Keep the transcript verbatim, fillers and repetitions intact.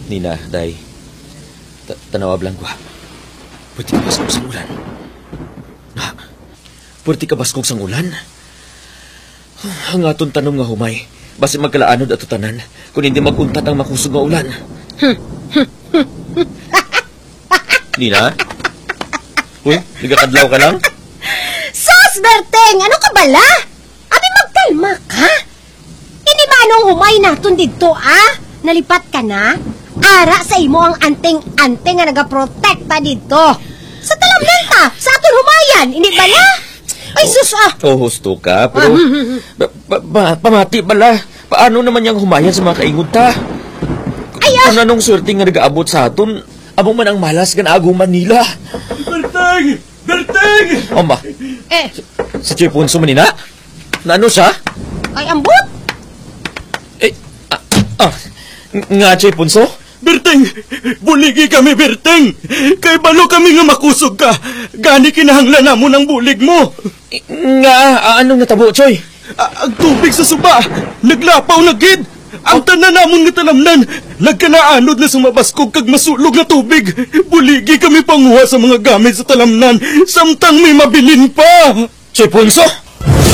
Nina, day. Tanawab lang ko. Pwede ka baskog sang ulan. Ha? Pwede ka baskog sang ulan? Ang atong tanong nga humay. Basi magkalaanod at tanan kung hindi maguntat ang makusog nga ulan. Nina? Uy, nagkakadlaw ka lang? Sus, Berteng! Ano ka bala? Abi, magkalma ka? Ini ba anong humay naton dito, ah? Nalipat ka na? Ara sa imo ang anting-anting nga nagaprotekta dito. Sa talamnan ta, sa aton humayan, ini bala? Ay, sus, ah! Oh, husto ka, pero... ba, ba, ba, pamati bala. Paano naman yung humayan sa mga kaingon ta? Ay, ah! Kung anong swerte nga nag-aabot sa aton, amo man ang malas gan agong Manila. Berteng! Berteng! Oma, Eh, si Choy Punso manina? Na ano siya? ay ambot? Eh, ah, ah nga Choy Punso? Berteng! Buligi kami, Berteng! Kay balo kami nga makusog ka. Gani kinahanglan na mo ng bulig mo. Eh, nga, ah, anong natabo, Choy? A- ang tubig sa suba, naglapaw na gid. Ang tanan namon nga talamnan, nagkanaanod na sumabaskog kag masulog na tubig. Buligi kami panguha sa mga gamit sa talamnan, samtang may mabilin pa. Choy Punso?